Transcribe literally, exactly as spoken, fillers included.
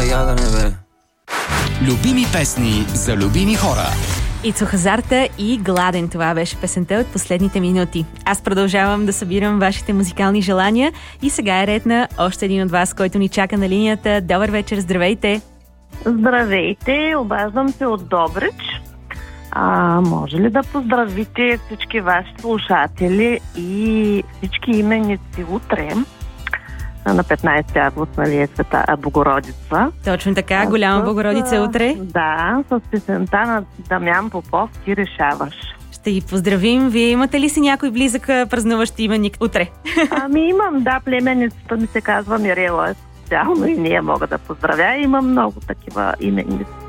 ядене, бе. Любими песни за любими хора. Ицо Хазарта и Гладен. Това беше песента от последните минути. Аз продължавам да събирам вашите музикални желания и сега е ред на още един от вас, който ни чака на линията. Добър вечер, здравейте! Здравейте, обаждам се от Добрич. А, може ли да поздравите всички ваши слушатели и всички именици утре? На петнайсети август, нали, е Света Богородица. Точно така, голяма Богородица утре. Да, с песента на Дамян Попов "Ти решаваш". Ще ги поздравим. Вие имате ли си някой близък празнуващ именик утре? Ами имам, да, племенницата ми се казва Мирела. Специално и нея мога да поздравя. Имам много такива именици.